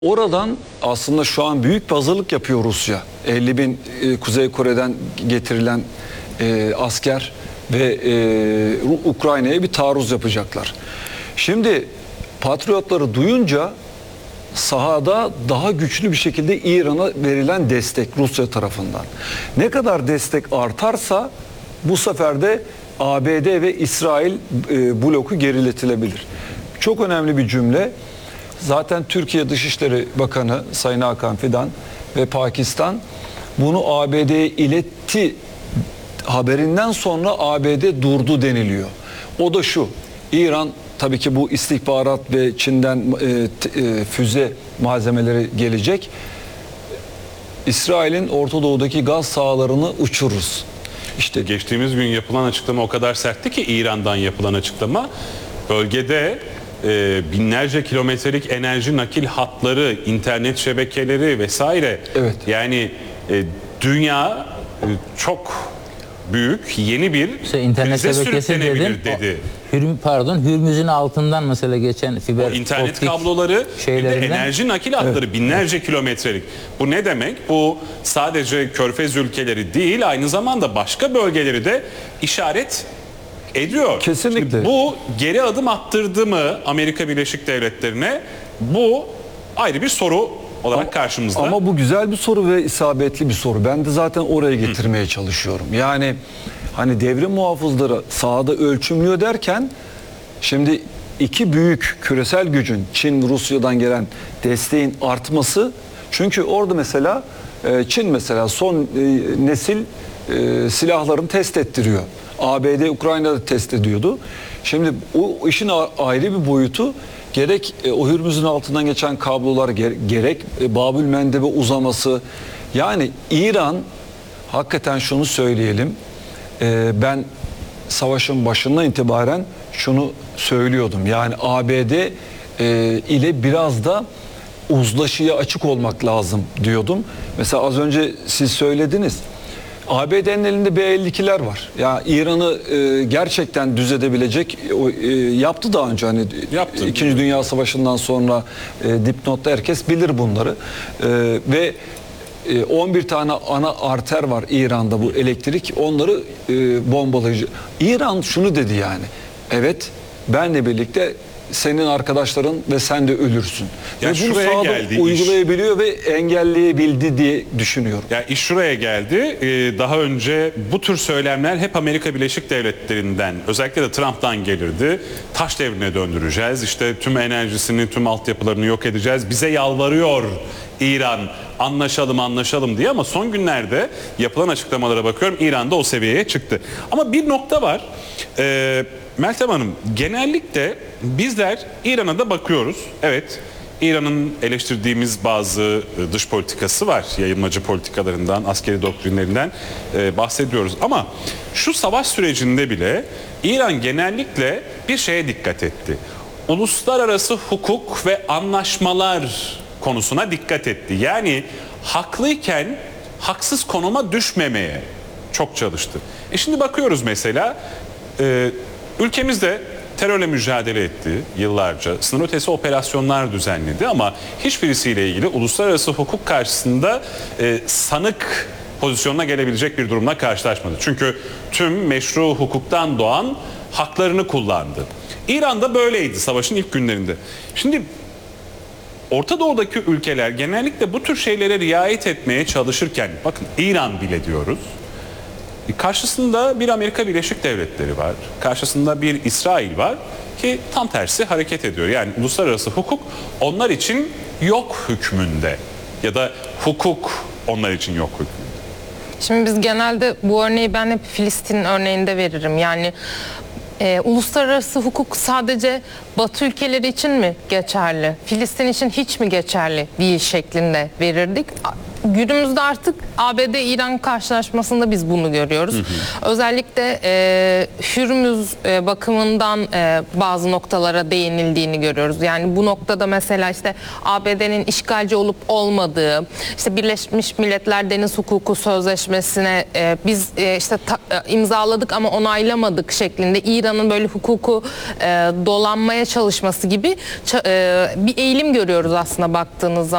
Oradan aslında şu an büyük bir hazırlık yapıyor Rusya. 50 bin Kuzey Kore'den getirilen asker ve Ukrayna'ya bir taarruz yapacaklar. Şimdi Patriotları duyunca sahada daha güçlü bir şekilde İran'a verilen destek Rusya tarafından. Ne kadar destek artarsa bu sefer de ABD ve İsrail bloku geriletilebilir. Çok önemli bir cümle. Zaten Türkiye Dışişleri Bakanı Sayın Hakan Fidan ve Pakistan bunu ABD'ye iletti, haberinden sonra ABD durdu deniliyor. O da şu: İran tabii ki bu istihbarat ve Çin'den füze malzemeleri gelecek. İsrail'in Orta Doğu'daki gaz sahalarını uçururuz. İşte geçtiğimiz gün yapılan açıklama o kadar sertti ki, İran'dan yapılan açıklama, bölgede binlerce kilometrelik enerji nakil hatları, internet şebekeleri vesaire. Evet. Yani dünya çok büyük yeni bir internet krize şebekesi sürüklenebilir dedi. dedi. Hürmüz'ün altından mesela geçen fiber İnternet optik kabloları, bir de şeylerinden, enerji nakil hatları binlerce kilometrelik. Bu ne demek? Bu sadece Körfez ülkeleri değil, aynı zamanda başka bölgeleri de işaret ediyor. Kesinlikle. Şimdi bu geri adım attırdı mı Amerika Birleşik Devletleri'ne? Bu ayrı bir soru olarak karşımızda. Ama bu güzel bir soru ve isabetli bir soru. Ben de zaten oraya getirmeye çalışıyorum. Yani hani devrim muhafızları sahada ölçümlüyor derken, şimdi iki büyük küresel gücün, Çin, Rusya'dan gelen desteğin artması. Çünkü orada mesela Çin mesela son nesil silahlarını test ettiriyor. ABD Ukrayna'da test ediyordu. Şimdi o işin ayrı bir boyutu, gerek o Hürmüz'ün altından geçen kablolar, gerek Babül Mendeb'e uzaması. Yani İran, hakikaten şunu söyleyelim, ben savaşın başından itibaren şunu söylüyordum. Yani ABD ile biraz da uzlaşıya açık olmak lazım diyordum. Mesela az önce siz söylediniz. ABD'nin elinde B-52'ler var. Ya İran'ı gerçekten düz edebilecek, yaptı daha önce, hani Yaptı. İkinci Dünya Savaşı'ndan sonra dipnotta herkes bilir bunları. Ve 11 tane ana arter var İran'da, bu elektrik, onları bombalayıcı. İran şunu dedi yani: evet, benle birlikte senin arkadaşların ve sen de ölürsün. Ya ve bunu sahada uygulayabiliyor ve engelleyebildi diye düşünüyorum. Ya iş şuraya geldi. Daha önce bu tür söylemler hep Amerika Birleşik Devletleri'nden, özellikle de Trump'tan gelirdi. Taş devrine döndüreceğiz, İşte tüm enerjisini, tüm altyapılarını yok edeceğiz. Bize yalvarıyor İran, anlaşalım diye, ama son günlerde yapılan açıklamalara bakıyorum, İran'da o seviyeye çıktı. Ama bir nokta var. Meltem Hanım, genellikle bizler İran'a da bakıyoruz. Evet, İran'ın eleştirdiğimiz bazı dış politikası var. Yayılmacı politikalarından, askeri doktrinlerinden bahsediyoruz. Ama şu savaş sürecinde bile İran genellikle bir şeye dikkat etti: uluslararası hukuk ve anlaşmalar konusuna dikkat etti. Yani haklıyken haksız konuma düşmemeye çok çalıştı. Şimdi bakıyoruz mesela, ülkemizde terörle mücadele etti yıllarca. Sınır ötesi operasyonlar düzenledi ama hiçbirisiyle ilgili uluslararası hukuk karşısında sanık pozisyonuna gelebilecek bir durumla karşılaşmadı. Çünkü tüm meşru hukuktan doğan haklarını kullandı. İran'da böyleydi savaşın ilk günlerinde. Şimdi Orta Doğu'daki ülkeler genellikle bu tür şeylere riayet etmeye çalışırken, bakın İran bile diyoruz, karşısında bir Amerika Birleşik Devletleri var, karşısında bir İsrail var ki tam tersi hareket ediyor. Yani uluslararası hukuk onlar için yok hükmünde, ya da hukuk onlar için yok hükmünde. Şimdi biz genelde bu örneği ben hep Filistin örneğinde veririm. Yani uluslararası hukuk sadece Batı ülkeleri için mi geçerli, Filistin için hiç mi geçerli değil şeklinde verirdik. günümüzde artık ABD-İran karşılaşmasında biz bunu görüyoruz. Özellikle Hürmüz bakımından bazı noktalara değinildiğini görüyoruz. Yani bu noktada mesela işte ABD'nin işgalci olup olmadığı, işte Birleşmiş Milletler Deniz Hukuku Sözleşmesi'ne biz işte imzaladık ama onaylamadık şeklinde İran'ın böyle hukuku dolanmaya çalışması gibi bir eğilim görüyoruz aslında baktığınız zaman.